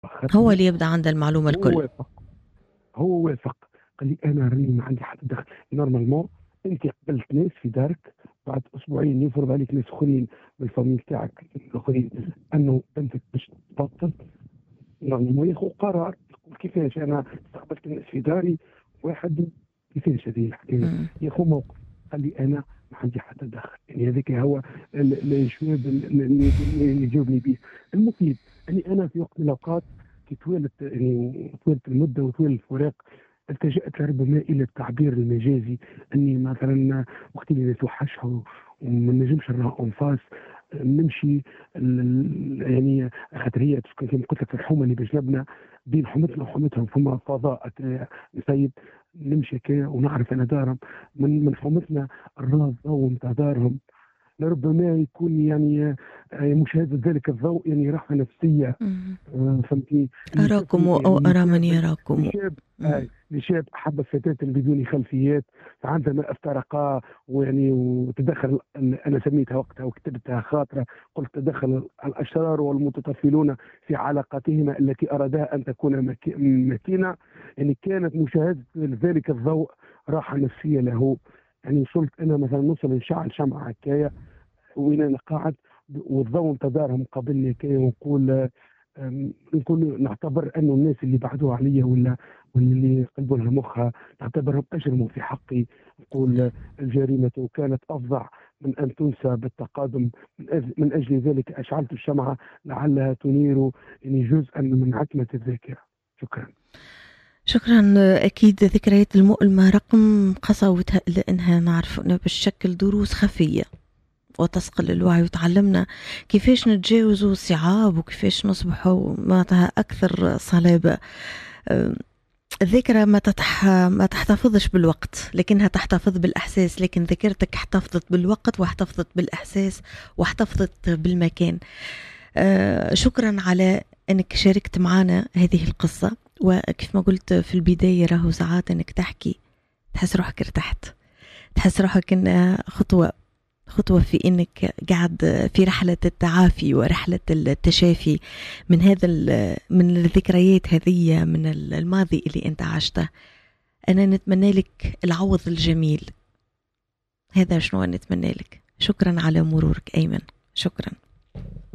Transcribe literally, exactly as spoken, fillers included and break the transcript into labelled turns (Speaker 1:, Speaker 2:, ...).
Speaker 1: هو
Speaker 2: خطني.
Speaker 1: اللي يبدأ عند المعلومة
Speaker 2: هو
Speaker 1: الكل.
Speaker 2: وافق، هو وافق. قال لي انا راني ما عندي حتى دخل. نورمالمون انت قبلت ناس في دارك، بعد اسبوعين يفرض عليك ناس اخرين من الفاميل تاعك الاخرين انه بنتك باش تبطل. نورمالمون ياخذ قرار يقول كيفاش انا استقبلت الناس في داري واحد، كيفاش هذه الحكايه،
Speaker 1: مم.
Speaker 2: ياخذ موقف. قال لي انا ما عندي حتى دخل. يعني هذاك هو ال- الجواب اللي اللي- اللي جاوبني به. المفيد اني انا في وقت من الاوقات كي طويلت، يعني طويلت المده وطويل الفراق، التجأت ربما الى التعبير المجازي. اني مثلا وقت اللي نتوحشها وما نجمش نراها اون فاس، نمشي ال- ال- يعني خاطر هي كما قلت لك الحومه اللي بجنبنا بين حومتنا وحومتهم فما فضاء سيد. نمشي كي ونعرف انا دارهم من من حومتنا، الراس ضوء نتاع دارهم لربما يكون يعني آه، مشاهده ذلك الضوء يعني راحه نفسيه.
Speaker 1: مم.
Speaker 2: آه، فهمتي اللي
Speaker 1: أراكم
Speaker 2: طفل
Speaker 1: أو
Speaker 2: يعني
Speaker 1: أرى من
Speaker 2: شاب،
Speaker 1: يراكم.
Speaker 2: لشاب
Speaker 1: مم.
Speaker 2: آه لشاب احب الفتاه بدون خلفيات، عندما افترقا ويعني وتدخل انا سميتها وقتها وكتبتها خاطره، قلت تدخل الاشرار والمتطفلون في علاقاتهما التي ارادها ان تكون مك- متينه. يعني كانت مشاهده ذلك الضوء راحه نفسيه له. يعني وصلت انا مثلا نوصل نشعل شمعه هكايا وين انا قاعد والضوء انتظارهم قبلني كي ونقول أم، نكون نعتبر انه الناس اللي بعدوا عليا ولا واللي قلبوا لها مخها نعتبرهم اجرموا في حقي. نقول الجريمه كانت افظع من ان تنسى بالتقادم. من اجل, من أجل ذلك اشعلت الشمعه لعلها تنير يعني جزءا من عتمه الذاكره. شكرا.
Speaker 1: شكرا. أكيد ذكريات المؤلمة رقم قساوتها إلا إنها نعرف إنها بالشكل دروس خفية وتثقل الوعي، وتعلمنا كيفاش نتجاوزوا الصعاب وكيفاش نصبحوا معناتها أكثر صلابة. أم، الذاكرة ما تتح ما تحتفظش بالوقت لكنها تحتفظ بالإحساس، لكن ذاكرتك احتفظت بالوقت واحتفظت بالإحساس واحتفظت بالمكان. أه شكرا على أنك شاركت معنا هذه القصة. وكيف ما قلت في البداية راهو ساعات أنك تحكي تحس روحك ارتحت، تحس روحك أنها خطوة خطوة في أنك قاعد في رحلة التعافي ورحلة التشافي من هذا من الذكريات هذه، من الماضي اللي أنت عشته. أنا نتمنى لك العوض الجميل، هذا شنو نتمنى لك. شكرا على مرورك أيمن، شكرا.